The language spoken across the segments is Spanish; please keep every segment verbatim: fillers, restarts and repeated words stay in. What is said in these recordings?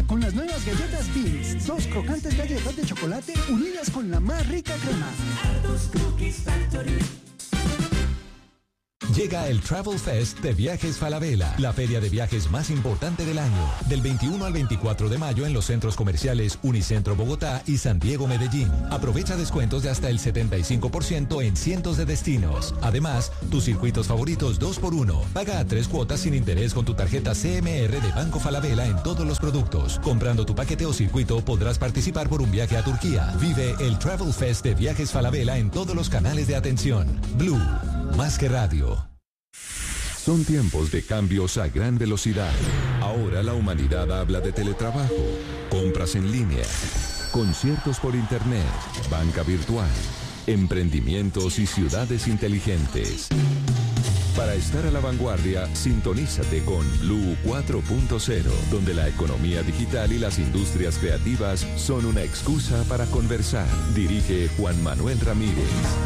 con las nuevas galletas Beans. Dos crocantes galletas de chocolate unidas con la más rica crema. Arthur's Cookies Factory. Llega el Travel Fest de Viajes Falabella, la feria de viajes más importante del año. Del veintiuno al veinticuatro de mayo en los centros comerciales Unicentro Bogotá y San Diego Medellín. Aprovecha descuentos de hasta el setenta y cinco por ciento en cientos de destinos. Además, tus circuitos favoritos dos por uno. Paga a tres cuotas sin interés con tu tarjeta C M R de Banco Falabella en todos los productos. Comprando tu paquete o circuito podrás participar por un viaje a Turquía. Vive el Travel Fest de Viajes Falabella en todos los canales de atención. Blue, más que radio. Son tiempos de cambios a gran velocidad. Ahora la humanidad habla de teletrabajo, compras en línea, conciertos por internet, banca virtual, emprendimientos y ciudades inteligentes. Para estar a la vanguardia, sintonízate con Blue cuatro punto cero, donde la economía digital y las industrias creativas son una excusa para conversar. Dirige Juan Manuel Ramírez.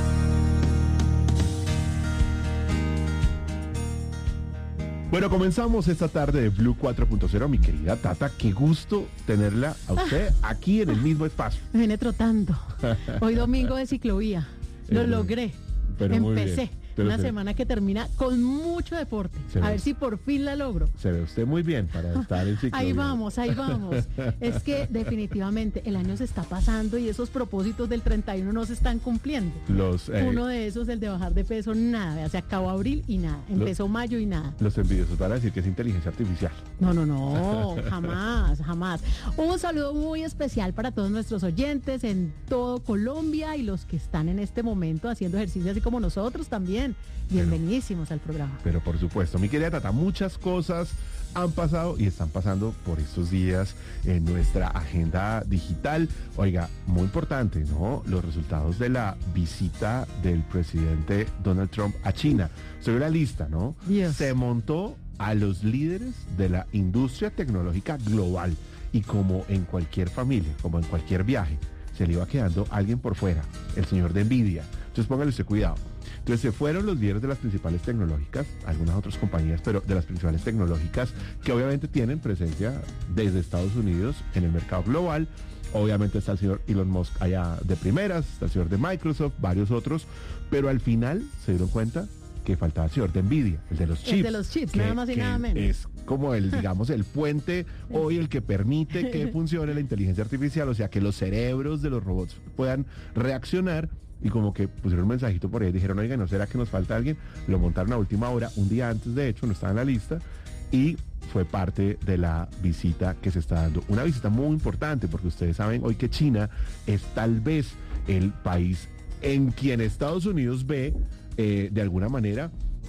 Bueno, comenzamos esta tarde de Blue cuatro punto cero. Mi querida Tata, qué gusto tenerla a usted aquí en el mismo espacio. Me viene trotando. Hoy domingo de ciclovía. Lo eh, logré. Pero Empecé. Pero una se... semana que termina con mucho deporte. A ver si por fin la logro. Se ve usted muy bien para estar en ciclovía. Ahí vamos, ahí vamos. Es que definitivamente el año se está pasando y esos propósitos del treinta y uno no se están cumpliendo. Los, eh... Uno de esos, el de bajar de peso, nada. Se acabó abril y nada. Empezó los... mayo y nada. Los envidiosos van a decir que es inteligencia artificial. No, no, no. Jamás, jamás. Un saludo muy especial para todos nuestros oyentes en todo Colombia y los que están en este momento haciendo ejercicio así como nosotros también. Bienvenidísimos pero, al programa. Pero por supuesto, mi querida Tata, muchas cosas han pasado y están pasando por estos días en nuestra agenda digital. Oiga, muy importante, ¿no? Los resultados de la visita del presidente Donald Trump a China. Sobre la lista, ¿no? Dios. Se montó a los líderes de la industria tecnológica global y como en cualquier familia, como en cualquier viaje, se le iba quedando alguien por fuera, el señor de Nvidia. Entonces póngale usted cuidado. Entonces se fueron los líderes de las principales tecnológicas, algunas otras compañías, pero de las principales tecnológicas que obviamente tienen presencia desde Estados Unidos en el mercado global. Obviamente está el señor Elon Musk allá de primeras, está el señor de Microsoft, varios otros, pero al final se dieron cuenta que faltaba el señor de Nvidia, el de los chips. El de los chips, que, nada más y nada menos. Es como el, digamos, el puente hoy, el que permite que funcione la inteligencia artificial, o sea, que los cerebros de los robots puedan reaccionar. Y como que pusieron un mensajito por ahí, dijeron, oiga, ¿no será que nos falta alguien? Lo montaron a última hora, un día antes, de hecho, no estaba en la lista, y fue parte de la visita que se está dando. Una visita muy importante, porque ustedes saben hoy que China es tal vez el país en quien Estados Unidos ve, eh, de alguna manera,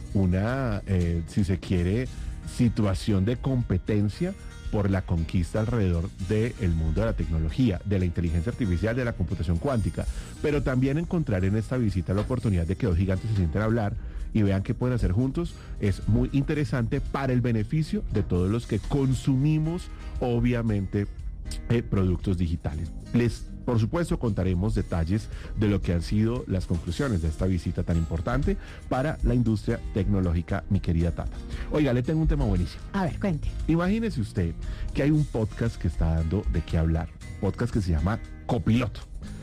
una, eh, si se quiere, situación de competencia por la conquista alrededor del mundo de la tecnología, de la inteligencia artificial, de la computación cuántica, pero también encontrar en esta visita la oportunidad de que dos gigantes se sienten a hablar y vean qué pueden hacer juntos es muy interesante para el beneficio de todos los que consumimos, obviamente, eh, productos digitales. Les Por supuesto, contaremos detalles de lo que han sido las conclusiones de esta visita tan importante para la industria tecnológica, mi querida Tata. Oiga, le tengo un tema buenísimo. A ver, cuente. Imagínese usted que hay un podcast que está dando de qué hablar, podcast que se llama Copiloto,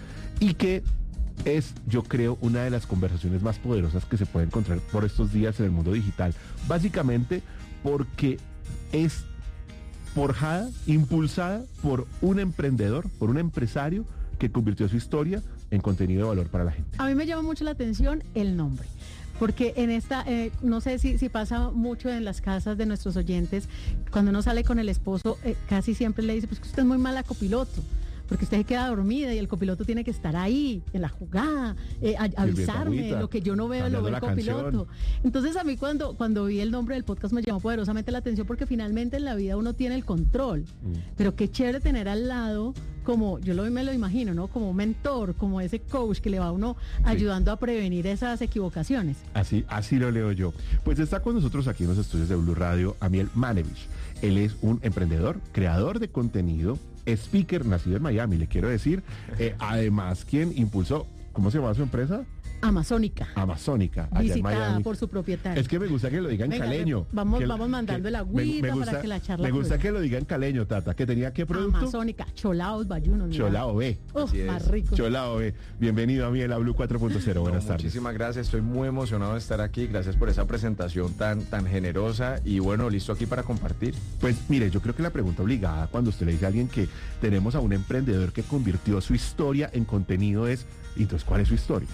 y que es, yo creo, una de las conversaciones más poderosas que se puede encontrar por estos días en el mundo digital, básicamente porque es forjada, impulsada por un emprendedor, por un empresario que convirtió su historia en contenido de valor para la gente. A mí me llama mucho la atención el nombre, porque en esta, eh, no sé si, si pasa mucho en las casas de nuestros oyentes, cuando uno sale con el esposo, eh, casi siempre le dice, pues que usted es muy mala copiloto, porque usted se queda dormida y el copiloto tiene que estar ahí, en la jugada, eh, a, avisarme, agüita, lo que yo no veo, lo ve el copiloto. Canción. Entonces a mí cuando, cuando vi el nombre del podcast me llamó poderosamente la atención, porque finalmente en la vida uno tiene el control, mm. pero qué chévere tener al lado, como yo lo, me lo imagino, ¿no? Como un mentor, como ese coach que le va a uno sí. ayudando a prevenir esas equivocaciones. Así, así lo leo yo. Pues está con nosotros aquí en los estudios de Blue Radio Amiel Manevich. Él es un emprendedor, creador de contenido, speaker, nacido en Miami, le quiero decir. Eh, además, quien impulsó, ¿cómo se llama su empresa? Amazónica. Amazónica, allá en Visitada Miami. por su propietario. Es que me gusta que lo digan Venga, caleño. vamos- Que- vamos mandando que- el me- agüita me para que la charla Me gusta fluya. que lo digan caleño, Tata. ¿Que tenía qué producto? Amazónica, cholaos, bayunos. mira. Cholao B. Uf, Así es. más rico. Cholao B. Bienvenido a mí en la Blue cuatro punto cero. Buenas No, tardes. Muchísimas gracias, estoy muy emocionado de estar aquí. Gracias por esa presentación tan, tan generosa y bueno, listo aquí para compartir. Pues mire, yo creo que la pregunta obligada cuando usted le dice a alguien que tenemos a un emprendedor que convirtió su historia en contenido es, ¿y entonces cuál es su historia?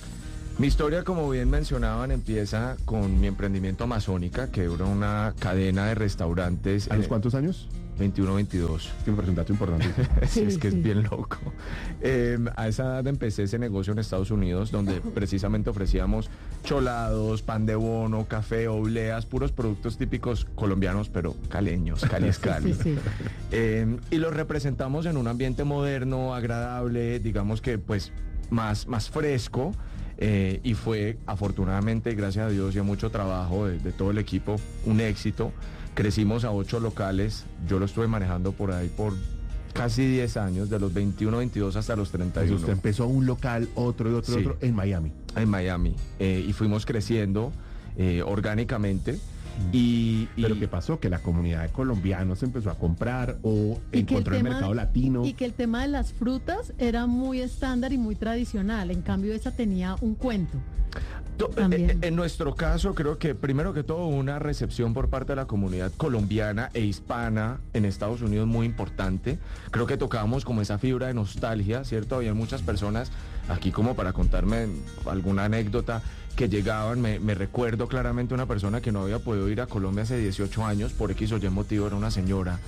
Mi historia, como bien mencionaban, empieza con mi emprendimiento Amazónica, que era una cadena de restaurantes. ¿A los eh, cuántos años? veintiuno, veintidós. Que me parece un dato importante. Sí, es Sí, que sí. es bien loco. Eh, a esa edad empecé ese negocio en Estados Unidos, donde precisamente ofrecíamos cholados, pan de bono, café, obleas, puros productos típicos colombianos, pero caleños, Cali es Cali. Sí, sí. Eh, y los representamos en un ambiente moderno, agradable, digamos que pues más, más fresco. Eh, y fue afortunadamente, gracias a Dios y a mucho trabajo de, de todo el equipo, un éxito. Crecimos a ocho locales, yo lo estuve manejando por ahí por casi diez años, de los veintiuno, veintidós hasta los treinta y Entonces uno. usted empezó un local, otro y otro y Sí. otro en Miami. En Miami. Eh, y fuimos creciendo eh, orgánicamente. Y, y- Pero ¿qué pasó? Que la comunidad de colombianos empezó a comprar o Y que encontró el, tema- mercado latino. Y que el tema de las frutas era muy estándar y muy tradicional. En cambio, esa tenía un cuento. To- También. eh, En nuestro caso, creo que primero que todo una recepción por parte de la comunidad colombiana e hispana en Estados Unidos muy importante. Creo que tocábamos como esa fibra de nostalgia, ¿cierto? Había muchas personas aquí como para contarme alguna anécdota que llegaban. Me, me recuerdo claramente una persona que no había podido ir a Colombia hace dieciocho años por X o Y motivo, era una señora.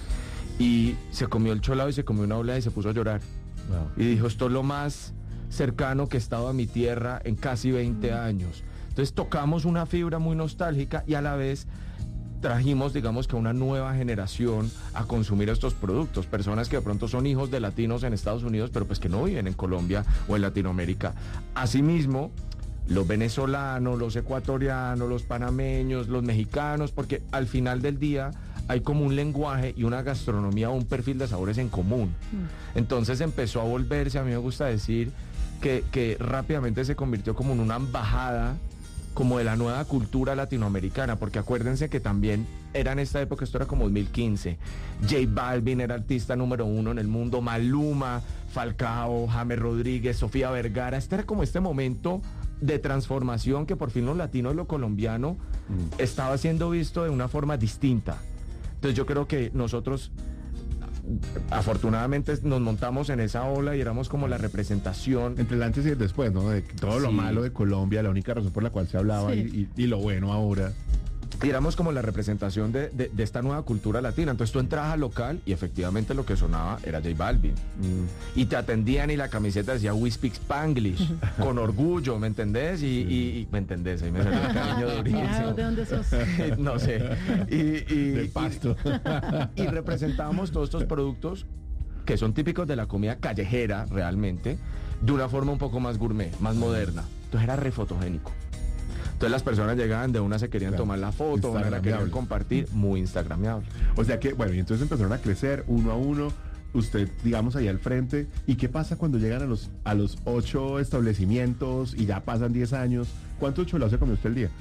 Y se comió el cholado y se comió una oblea y se puso a llorar. Wow. Y dijo, esto es lo más cercano que he estado a mi tierra en casi veinte años. Entonces tocamos una fibra muy nostálgica y a la vez trajimos, digamos que una nueva generación a consumir estos productos. Personas que de pronto son hijos de latinos en Estados Unidos, pero pues que no viven en Colombia o en Latinoamérica. Asimismo, los venezolanos, los ecuatorianos, los panameños, los mexicanos, porque al final del día hay como un lenguaje y una gastronomía o un perfil de sabores en común. Entonces empezó a volverse, a mí me gusta decir, que, que rápidamente se convirtió como en una embajada como de la nueva cultura latinoamericana, porque acuérdense que también era en esta época, esto era como dos mil quince, J Balvin era artista número uno en el mundo, Maluma, Falcao, James Rodríguez, Sofía Vergara, este era como este momento de transformación que por fin los latinos y lo colombiano Mm. estaba siendo visto de una forma distinta. Entonces yo creo que nosotros afortunadamente nos montamos en esa ola y éramos como la representación. Entre el antes y el después, ¿no? De todo lo Sí. malo de Colombia, la única razón por la cual se hablaba Sí. y, y- y lo bueno ahora. Y éramos como la representación de, de- de esta nueva cultura latina. Entonces tú entras al local y efectivamente lo que sonaba era J Balvin. Y te atendían y la camiseta decía We Speak Spanglish, con orgullo, ¿me entendés? Y, y- y- ¿me entendés? Ahí me salió el cariño Mira, durísimo. ¿de dónde sos? No sé. Y, y- Del pasto. y representábamos todos estos productos que son típicos de la comida callejera realmente, de una forma un poco más gourmet, más moderna. Entonces era re fotogénico. Entonces las personas llegaban, de una se querían Claro. tomar la foto, una la querían Instagramiable. compartir, muy instagramiable. O sea que, bueno, y entonces empezaron a crecer uno a uno, usted, digamos, ahí al frente. ¿Y qué pasa cuando llegan a los, a los ocho establecimientos y ya pasan diez años? ¿Cuántos cholados se comió usted el día?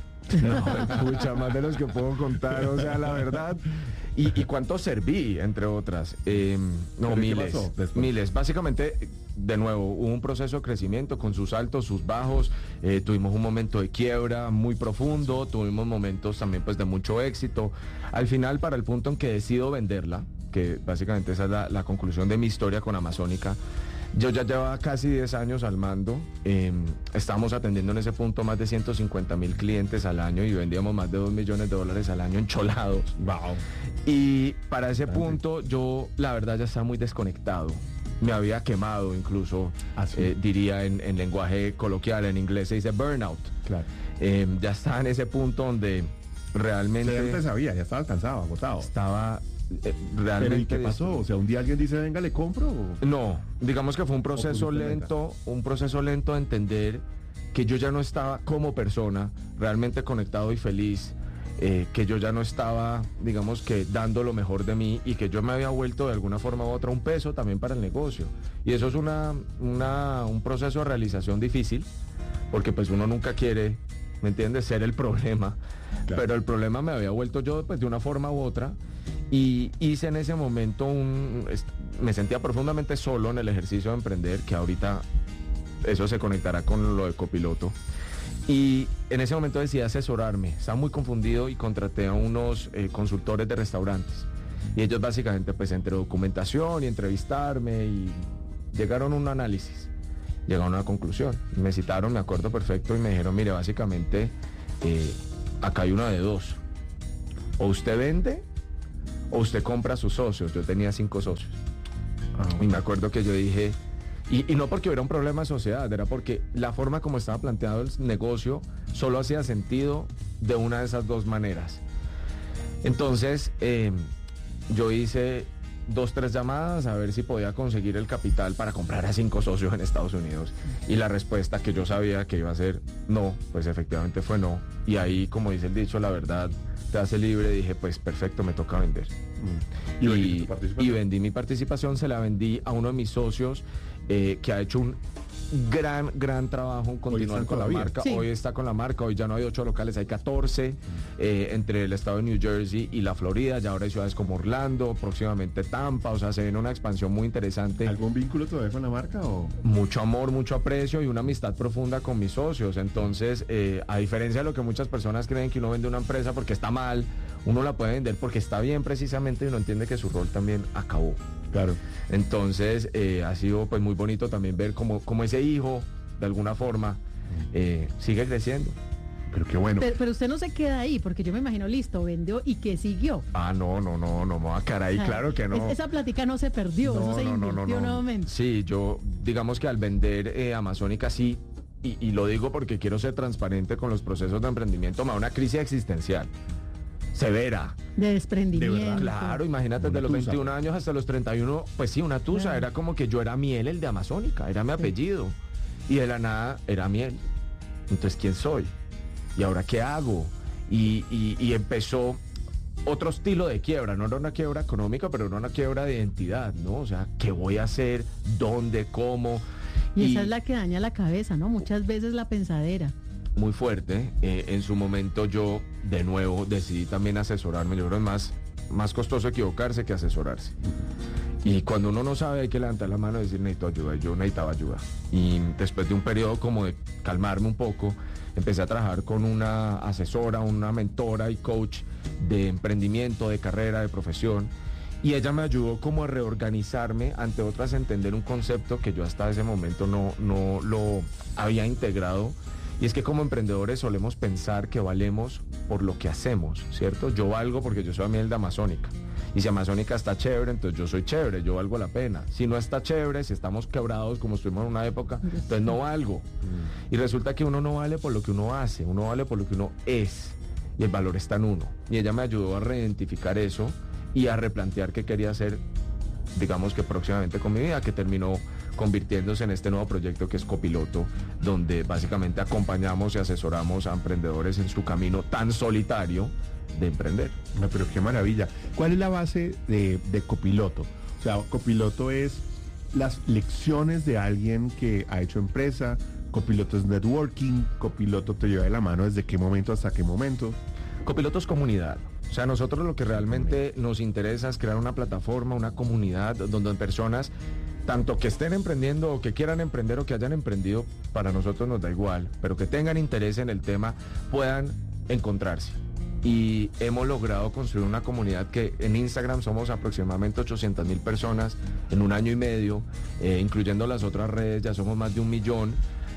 No, mucha más de los que puedo contar, o sea, la verdad. Y, y cuánto serví, entre otras. Eh, no, ¿Pero qué miles. pasó después? Miles. Básicamente, de nuevo, hubo un proceso de crecimiento con sus altos, sus bajos. Eh, tuvimos un momento de quiebra muy profundo, tuvimos momentos también pues de mucho éxito. Al final, para el punto en que decido venderla, que básicamente esa es la, la conclusión de mi historia con Amazónica. Yo ya llevaba casi diez años al mando, eh, estábamos atendiendo en ese punto más de ciento cincuenta mil clientes al año y vendíamos más de dos millones de dólares al año en cholados. Wow. Y para ese Bastante. punto yo la verdad ya estaba muy desconectado, me había quemado incluso, Ah, sí. eh, diría en, en lenguaje coloquial, en inglés se dice burnout. Claro. Eh, ya estaba en ese punto donde realmente Usted ya te sabía, ya estaba cansado, agotado. estaba eh, Pero realmente... ¿y qué pasó? O sea, un día alguien dice, venga, le compro. o- No, digamos que fue un proceso pusiste lento, un proceso lento de entender que yo ya no estaba como persona realmente conectado y feliz, eh, que yo ya no estaba, digamos que dando lo mejor de mí y que yo me había vuelto de alguna forma u otra un peso también para el negocio. Y eso es una, una- un proceso de realización difícil, porque pues uno nunca quiere, ¿me entiendes?, ser el problema. Claro. Pero el problema me había vuelto yo, pues, de una forma u otra, y hice en ese momento un... me sentía profundamente solo en el ejercicio de emprender, que ahorita eso se conectará con lo de copiloto. Y en ese momento decidí asesorarme, estaba muy confundido y contraté a unos eh, consultores de restaurantes. Y ellos básicamente, pues, entre documentación y entrevistarme, y llegaron a un análisis, llegaron a una conclusión. Me citaron, me acuerdo perfecto, y me dijeron, mire, básicamente, eh, acá hay una de dos. O usted vende, o usted compra a sus socios. Yo tenía cinco socios. Y me acuerdo que yo dije, y, y no porque hubiera un problema de sociedad, era porque la forma como estaba planteado el negocio solo hacía sentido de una de esas dos maneras. Entonces, eh, yo hice dos, tres llamadas a ver si podía conseguir el capital para comprar a cinco socios en Estados Unidos. Y la respuesta, que yo sabía que iba a ser no, pues efectivamente fue no. Y ahí, como dice el dicho, la verdad te hace libre. Dije, pues perfecto, me toca vender. ¿Y, Y, vendí tu participación? y vendí mi participación, se la vendí a uno de mis socios, eh, que ha hecho un gran, gran trabajo en continuar están con la todavía. marca. Sí. Hoy está con la marca, hoy ya no hay ocho locales, hay catorce, eh, entre el estado de New Jersey y la Florida. Ya ahora hay ciudades como Orlando, próximamente Tampa, o sea, se viene una expansión muy interesante. ¿Algún vínculo todavía con la marca o...? Mucho amor, mucho aprecio y una amistad profunda con mis socios. Entonces, eh, a diferencia de lo que muchas personas creen, que uno vende una empresa porque está mal, uno la puede vender porque está bien, precisamente, y uno entiende que su rol también acabó. Claro. Entonces, eh, ha sido, pues, muy bonito también ver cómo, cómo ese hijo, de alguna forma, eh, sigue creciendo. Pero qué bueno. Pero, pero usted no se queda ahí, porque yo me imagino, listo, vendió y que siguió. Ah, no, no, no, no me voy a quedar ahí, O sea, claro que no. es- esa plática no se perdió, no, se invirtió nuevamente. Sí, yo, digamos que al vender eh, Amazónica, sí, y, y lo digo porque quiero ser transparente con los procesos de emprendimiento, me da una crisis existencial severa. De desprendimiento. De verdad, Claro, imagínate, Una desde los tusa. veintiún años hasta los treinta y uno, pues sí, una tusa. Claro. Era como que yo era Miel, el de Amazónica, era mi apellido. Y de la nada era Miel. Entonces, ¿quién soy? ¿Y ahora qué hago? Y, y- y empezó otro estilo de quiebra. No era una quiebra económica, pero era una quiebra de identidad, ¿no? O sea, ¿qué voy a hacer? ¿Dónde? ¿Cómo? Y esa es la que daña la cabeza, ¿no? Muchas veces la pensadera. Muy fuerte. Eh, en su momento yo, de nuevo, decidí también asesorarme. Yo creo que es más, más costoso equivocarse que asesorarse. Y cuando uno no sabe, hay que levantar la mano y decir, necesito ayuda. Y yo necesitaba ayuda. Y después de un periodo como de calmarme un poco, empecé a trabajar con una asesora, una mentora y coach de emprendimiento, de carrera, de profesión. Y ella me ayudó como a reorganizarme, ante otras, a entender un concepto que yo hasta ese momento no, no lo había integrado. Y es que como emprendedores solemos pensar que valemos por lo que hacemos, ¿cierto? Yo valgo porque yo soy Miel de Amazónica. Y si Amazónica está chévere, entonces yo soy chévere, yo valgo la pena. Si no está chévere, si estamos quebrados como estuvimos en una época, entonces no valgo. Y resulta que uno no vale por lo que uno hace, uno vale por lo que uno es. Y el valor está en uno. Y ella me ayudó a reidentificar eso y a replantear qué quería hacer, digamos que próximamente con mi vida, que terminó convirtiéndose en este nuevo proyecto que es Copiloto, donde básicamente acompañamos y asesoramos a emprendedores en su camino tan solitario de emprender. No, pero qué maravilla. ¿Cuál es la base de, de Copiloto? O sea, Copiloto es las lecciones de alguien que ha hecho empresa, Copiloto es networking, Copiloto te lleva de la mano desde qué momento hasta qué momento. Copiloto es comunidad. O sea, nosotros lo que realmente nos interesa es crear una plataforma, una comunidad donde personas, tanto que estén emprendiendo o que quieran emprender o que hayan emprendido, para nosotros nos da igual, pero que tengan interés en el tema, puedan encontrarse. Y hemos logrado construir una comunidad que en Instagram somos aproximadamente ochocientas mil personas en un año y medio, eh, incluyendo las otras redes, ya somos más de un millón.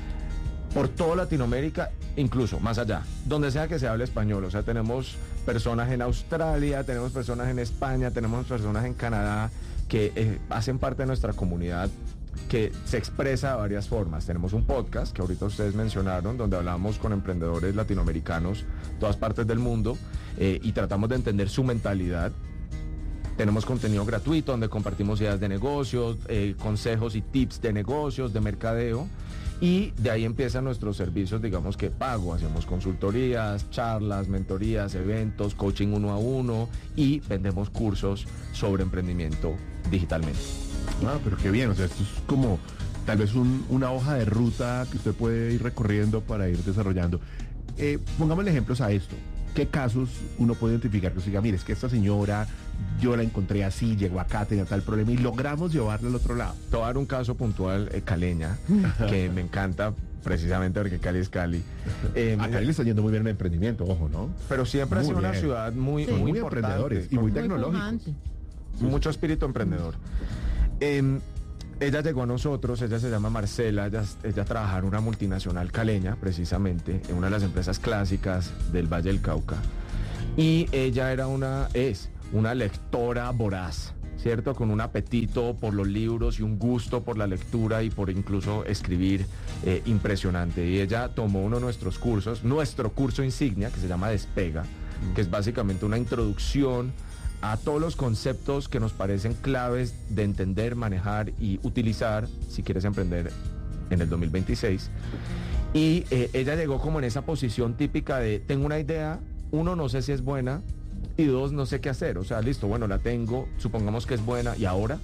Por toda Latinoamérica, incluso más allá, donde sea que se hable español. O sea, tenemos personas en Australia, tenemos personas en España, tenemos personas en Canadá que eh, hacen parte de nuestra comunidad, que se expresa de varias formas. Tenemos un podcast que ahorita ustedes mencionaron, donde hablamos con emprendedores latinoamericanos de todas partes del mundo, eh, y tratamos de entender su mentalidad. Tenemos contenido gratuito donde compartimos ideas de negocios, eh, consejos y tips de negocios, de mercadeo. Y de ahí empiezan nuestros servicios, digamos que pago. Hacemos consultorías, charlas, mentorías, eventos, coaching uno a uno y vendemos cursos sobre emprendimiento digitalmente. Ah, pero qué bien, o sea, esto es como tal vez un- una hoja de ruta que usted puede ir recorriendo para ir desarrollando. Eh, pongámosle ejemplos a esto. ¿Qué casos uno puede identificar que usted diga, mire, es que esta señora, yo la encontré así, llegó acá, tenía tal problema y logramos llevarla al otro lado? Te voy a dar un caso puntual, eh, caleña, que me encanta precisamente porque Cali es Cali. Eh, Acá le está yendo muy bien el emprendimiento, ojo, ¿no? pero siempre ha Muy sido una bien. ciudad muy, Sí. muy, Muy importante, emprendedores y muy con tecnológicos. pujante. mucho espíritu emprendedor. Eh, ella llegó a nosotros, ella se llama Marcela, ella, ella trabaja en una multinacional caleña, precisamente, en una de las empresas clásicas del Valle del Cauca. Y ella era una, es una lectora voraz, ¿cierto? Con un apetito por los libros y un gusto por la lectura y por incluso escribir eh, impresionante. Y ella tomó uno de nuestros cursos, nuestro curso insignia, que se llama Despega, que es básicamente una introducción a todos los conceptos que nos parecen claves de entender, manejar y utilizar si quieres emprender en el dos mil veintiséis. Y eh, ella llegó como en esa posición típica de, tengo una idea, uno, no sé si es buena, y dos, no sé qué hacer. O sea, listo, bueno, la tengo, supongamos que es buena, y ahora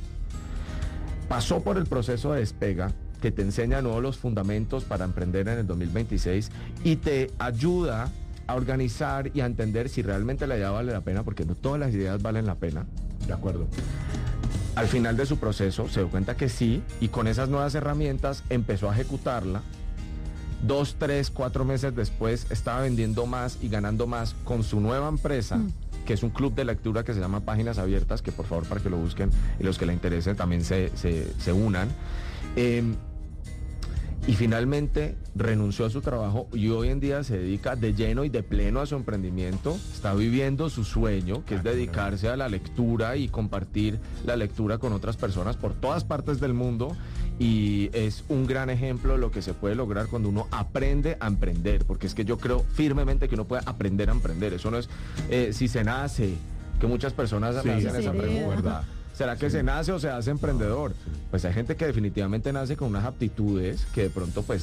pasó por el proceso de Despega, que te enseña de nuevo los fundamentos para emprender en el dos mil veintiséis y te ayuda a organizar y a entender si realmente la idea vale la pena, porque no todas las ideas valen la pena. De acuerdo. Al final de su proceso se dio cuenta que sí, y con esas nuevas herramientas empezó a ejecutarla. Dos, tres, cuatro meses después estaba vendiendo más y ganando más con su nueva empresa, Mm. que es un club de lectura que se llama Páginas Abiertas, que por favor para que lo busquen y los que le interesen también se, se, se unan. Eh, y finalmente renunció a su trabajo y hoy en día se dedica de lleno y de pleno a su emprendimiento. Está viviendo su sueño, que es dedicarse a la lectura y compartir la lectura con otras personas por todas partes del mundo. Y es un gran ejemplo de lo que se puede lograr cuando uno aprende a emprender, porque es que yo creo firmemente que uno puede aprender a emprender. Eso no es eh, si se nace, que muchas personas Sí, me hacen se esa hereda. pregunta. ¿Será que se nace o se hace emprendedor? Pues hay gente que definitivamente nace con unas aptitudes que de pronto pues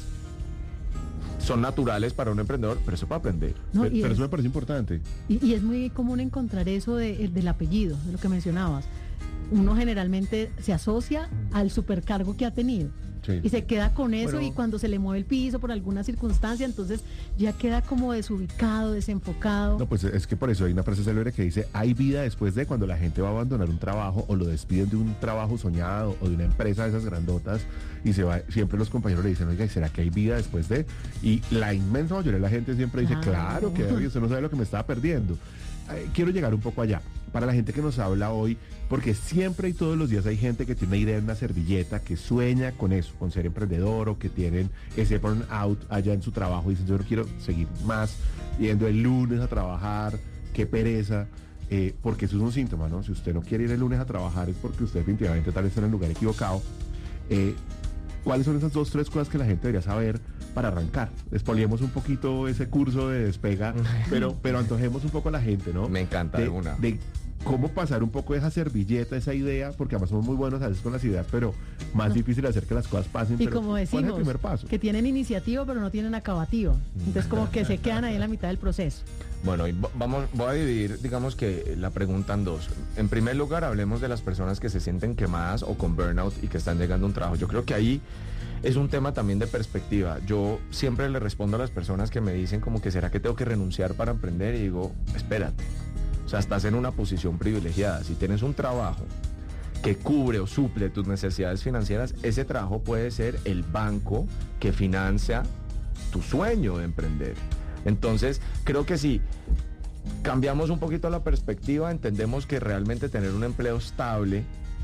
son naturales para un emprendedor, pero eso para aprender. No, pero y, pero es, eso me parece importante. y- y es muy común encontrar eso de- el del apellido, de lo que mencionabas. Uno generalmente se asocia al supercargo que ha tenido. Sí. Y se queda con eso Bueno. y cuando se le mueve el piso por alguna circunstancia, entonces ya queda como desubicado, desenfocado. No, pues es que por eso hay una frase célebre que dice, hay vida después de, cuando la gente va a abandonar un trabajo o lo despiden de un trabajo soñado o de una empresa de esas grandotas y se va, siempre los compañeros le dicen, oiga, ¿y será que hay vida después de? Y la inmensa mayoría de la gente siempre dice, Claro. claro, que hay, usted no sabe lo que me estaba perdiendo. Eh, quiero llegar un poco allá. Para la gente que nos habla hoy, porque siempre y todos los días hay gente que tiene una idea en una servilleta, que sueña con eso, con ser emprendedor, o que tienen ese burnout allá en su trabajo y dicen, yo no quiero seguir más yendo el lunes a trabajar, qué pereza, eh, porque eso es un síntoma, ¿no? Si usted no quiere ir el lunes a trabajar es porque usted definitivamente tal vez está en el lugar equivocado. Eh, ¿Cuáles son esas dos, tres cosas que la gente debería saber para arrancar? Expoliemos un poquito ese curso de Despega, pero, pero antojemos un poco a la gente, ¿no? Me encanta, de, de una. de cómo pasar un poco de esa servilleta, esa idea, porque además somos muy buenos a veces con las ideas, pero más No. difícil hacer que las cosas pasen. Y pero como ¿cuál decimos, es el primer paso? que tienen iniciativa pero no tienen acabativo. Entonces como que se quedan ahí en la mitad del proceso. Bueno, y vo- vamos, voy a dividir, digamos que la pregunta en dos. En primer lugar, hablemos de las personas que se sienten quemadas o con burnout y que están llegando a un trabajo. Yo creo que ahí es un tema también de perspectiva. Yo siempre le respondo a las personas que me dicen como que será que tengo que renunciar para emprender y digo, espérate. O sea, estás en una posición privilegiada. Si tienes un trabajo que cubre o suple tus necesidades financieras, ese trabajo puede ser el banco que financia tu sueño de emprender. Entonces, creo que si cambiamos un poquito la perspectiva, entendemos que realmente tener un empleo estable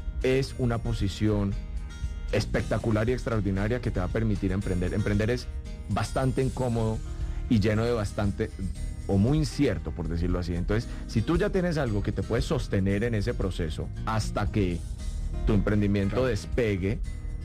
es una posición espectacular y extraordinaria que te va a permitir emprender. Emprender es bastante incómodo y lleno de bastante, o muy incierto, por decirlo así. Entonces, si tú ya tienes algo que te puede sostener en ese proceso hasta que tu emprendimiento Claro. despegue,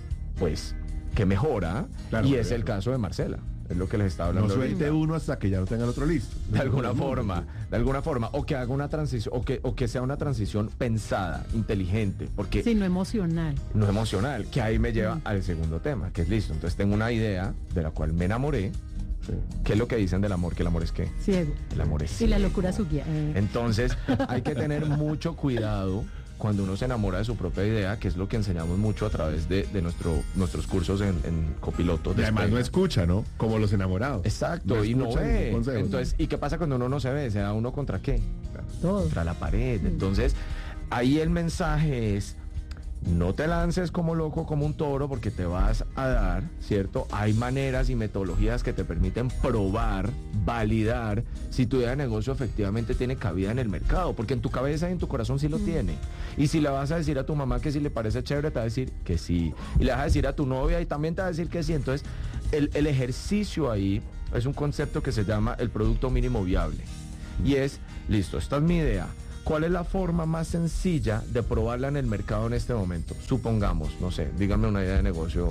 pues que mejora. Claro, y claro. es el caso de Marcela. Es lo que les estaba No hablando. suelte ahorita. uno hasta que ya no tenga el otro listo. De alguna forma, de alguna forma, o que haga una transición, o que, o que sea una transición pensada, inteligente, porque Sí, no emocional. no emocional, que ahí me lleva Mm. al segundo tema, que es listo. Entonces tengo una idea de la cual me enamoré. ¿Qué es lo que dicen del amor? ¿Que el amor es qué? Ciego. El amor es Y la ciego. locura su guía. Eh, Entonces hay que tener mucho cuidado cuando uno se enamora de su propia idea, que es lo que enseñamos mucho a través de, de nuestro, nuestros cursos en, en copiloto. Y además no escucha, ¿no? Como los enamorados. Exacto, no y no ve. consejos. Entonces, ¿y qué pasa cuando uno no se ve? ¿Se da uno contra qué? Todo. Contra la pared. Entonces, ahí el mensaje es: no te lances como loco, como un toro, porque te vas a dar, ¿cierto? Hay maneras y metodologías que te permiten probar, validar si tu idea de negocio efectivamente tiene cabida en el mercado, porque en tu cabeza y en tu corazón sí lo mm. tiene. Y si le vas a decir a tu mamá que si le parece chévere, te va a decir que sí. Y le vas a decir a tu novia y también te va a decir que sí. Entonces, el, el ejercicio ahí es un concepto que se llama el producto mínimo viable. Y es, listo, esta es mi idea. ¿Cuál es la forma más sencilla de probarla en el mercado en este momento? Supongamos, no sé, dígame una idea de negocio.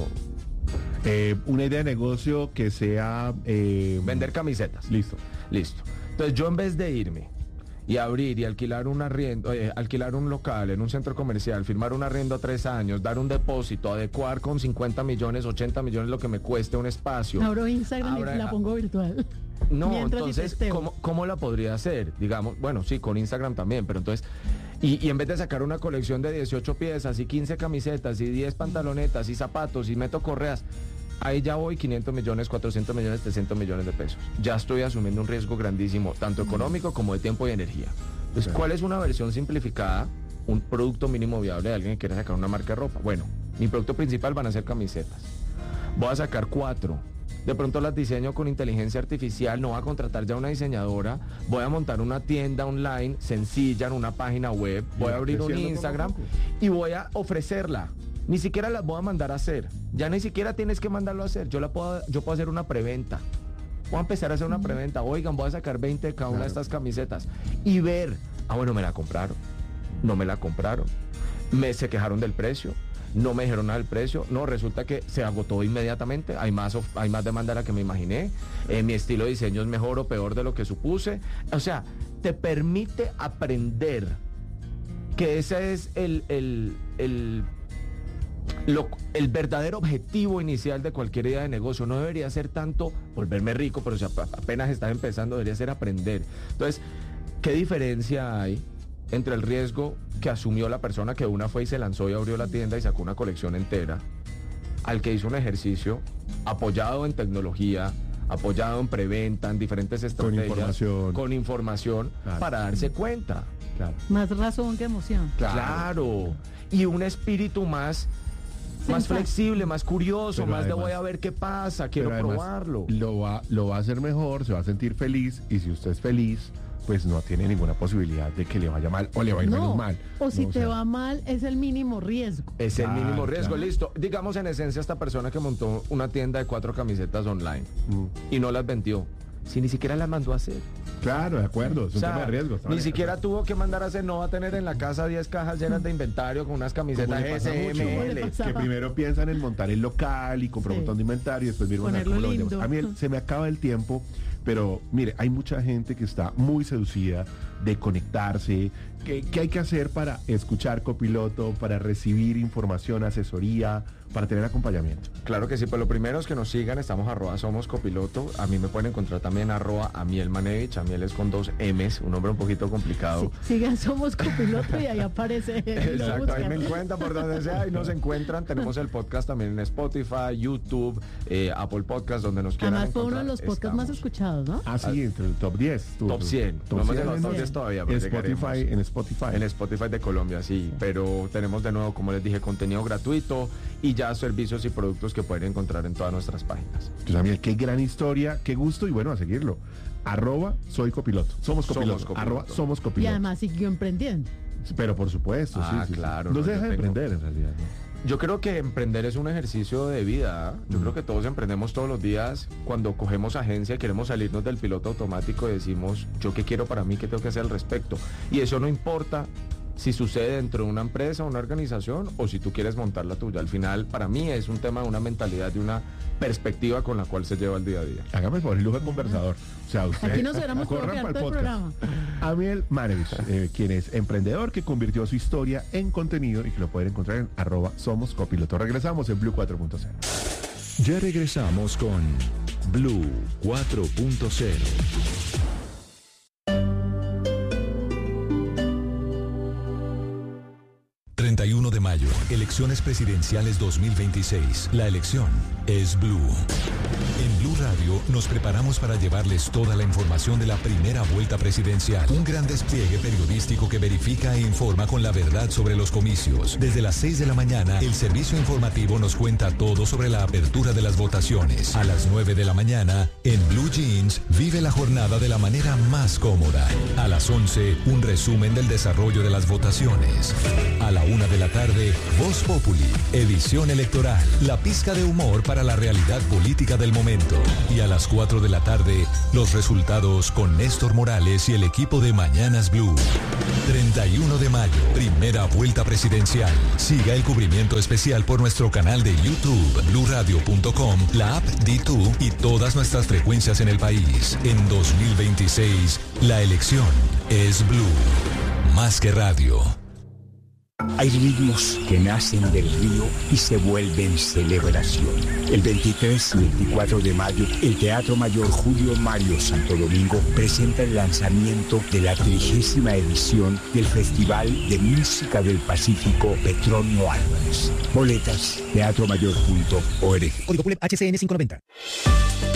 Eh, una idea de negocio que sea... Eh, Vender camisetas. Listo. Listo. Entonces yo en vez de irme y abrir y alquilar un arriendo, eh, alquilar un local en un centro comercial, firmar un arriendo a tres años, dar un depósito, adecuar con cincuenta millones, ochenta millones lo que me cueste un espacio. Abro Instagram abra, y la pongo virtual. No, entonces, ¿cómo, ¿cómo la podría hacer? Digamos, bueno, sí, con Instagram también, pero entonces, y, y en vez de sacar una colección de dieciocho piezas y quince camisetas y diez pantalonetas y zapatos y meto correas, ahí ya voy quinientos millones, cuatrocientos millones, trescientos millones de pesos. Ya estoy asumiendo un riesgo grandísimo, tanto económico como de tiempo y energía. Entonces, ¿cuál es una versión simplificada? Un producto mínimo viable de alguien que quiere sacar una marca de ropa. Bueno, mi producto principal van a ser camisetas. Voy a sacar cuatro. De pronto las diseño con inteligencia artificial, no voy a contratar ya una diseñadora, voy a montar una tienda online sencilla en una página web, voy a abrir un Instagram y voy a ofrecerla. Ni siquiera las voy a mandar a hacer. Ya ni siquiera tienes que mandarlo a hacer. Yo la puedo, yo puedo hacer una preventa. Voy a empezar a hacer una preventa. Oigan, voy a sacar veinte de cada una de estas camisetas y ver, ah, bueno, me la compraron, no me la compraron, me se quejaron del precio. No me dijeron nada del precio, no, resulta que se agotó inmediatamente, hay más, hay más demanda de la que me imaginé, eh, mi estilo de diseño es mejor o peor de lo que supuse. O sea, te permite aprender, que ese es el, el, el, lo, el verdadero objetivo inicial de cualquier idea de negocio. No debería ser tanto volverme rico, pero si apenas estás empezando, debería ser aprender. Entonces, ¿qué diferencia hay entre el riesgo que asumió la persona que una fue y se lanzó y abrió la tienda y sacó una colección entera, al que hizo un ejercicio apoyado en tecnología, apoyado en preventa, en diferentes estrategias, con información, con información claro. para darse cuenta? Claro. Más razón que emoción. Claro. claro. Y un espíritu más, más flexible, más curioso, pero más además, de voy a ver qué pasa, quiero probarlo. Lo va, lo va a hacer mejor, se va a sentir feliz, y si usted es feliz, pues no tiene ninguna posibilidad de que le vaya mal o le vaya no, menos mal. O si no, te o sea, va mal, es el mínimo riesgo. Es claro, el mínimo riesgo, claro. Listo. Digamos en esencia esta persona que montó una tienda de cuatro camisetas online mm. y no las vendió, si ni siquiera las mandó a hacer. Claro, de acuerdo, es un o sea, tema de riesgo. Ni siquiera casa. tuvo que mandar a hacer, no va a tener en la casa diez cajas llenas de inventario con unas camisetas S M L. Que primero piensan en montar el local y comprar sí. un montón de inventario y después miran una cómo lo vendemos. A mí el, se me acaba el tiempo, pero mire, hay mucha gente que está muy seducida de conectarse. ¿Qué, qué hay que hacer para escuchar Copiloto, para recibir información, asesoría, para tener acompañamiento? Claro que sí, pues lo primero es que nos sigan, estamos arroba somos copiloto, a mí me pueden encontrar también arroba Amiel Manevich, Amiel es con dos M's, un nombre un poquito complicado. Sí, sigan somos copiloto y ahí aparece. Exacto, ahí me encuentran por donde sea y nos encuentran, tenemos el podcast también en Spotify, YouTube, eh, Apple Podcast, donde nos quieran Además, encontrar. fue uno de los podcasts estamos. más escuchados, ¿no? Ah, sí, entre el top diez. Tú, top cien, top no hemos cien llegado a top diez todavía. En Spotify, en Spotify. En Spotify de Colombia, sí, pero tenemos de nuevo, como les dije, contenido gratuito y ya servicios y productos que pueden encontrar en todas nuestras páginas. Pues Amiel, qué gran historia, qué gusto y bueno, a seguirlo. Arroba soy copiloto. Somos copiloto. Somos copiloto. Arroba somos copiloto. Y además siguió emprendiendo. Pero por supuesto, ah, sí, sí. claro. No, no se deja de tengo... emprender en realidad, ¿no? Yo creo que emprender es un ejercicio de vida. Yo mm. creo que todos emprendemos todos los días. Cuando cogemos agencia y queremos salirnos del piloto automático y decimos, yo qué quiero para mí, qué tengo que hacer al respecto. Y eso no importa si sucede dentro de una empresa, una organización, o si tú quieres montar la tuya. Al final, para mí es un tema de una mentalidad, de una perspectiva con la cual se lleva el día a día. Hágame por el lujo de conversador. O sea, usted aquí nos hubiéramos corran para el podcast. Programa. Amiel Manevich, eh, quien es emprendedor que convirtió su historia en contenido y que lo pueden encontrar en arroba somos copiloto. Regresamos en Blue cuatro punto cero. Ya regresamos con Blue cuatro punto cero. Elecciones Presidenciales dos mil veintiséis. La elección es Blue. En Blue Radio nos preparamos para llevarles toda la información de la primera vuelta presidencial. Un gran despliegue periodístico que verifica e informa con la verdad sobre los comicios. Desde las seis de la mañana, el servicio informativo nos cuenta todo sobre la apertura de las votaciones. A las nueve de la mañana, en Blue Jeans, vive la jornada de la manera más cómoda. A las once, un resumen del desarrollo de las votaciones. A la una de la tarde, Voz Populi, edición electoral, la pizca de humor para la realidad política del momento. Y a las cuatro de la tarde, los resultados con Néstor Morales y el equipo de Mañanas Blue. treinta y uno de mayo, primera vuelta presidencial. Siga el cubrimiento especial por nuestro canal de YouTube, blue radio punto com, la app D dos y todas nuestras frecuencias en el país. En dos mil veintiséis, la elección es Blue. Más que radio. Hay ritmos que nacen del río y se vuelven celebración. El veintitrés y veinticuatro de mayo, el Teatro Mayor Julio Mario Santo Domingo presenta el lanzamiento de la trigésima edición del Festival de Música del Pacífico Petronio Álvarez. Boletas, teatro mayor punto org. Código P U L E H C N quinientos noventa.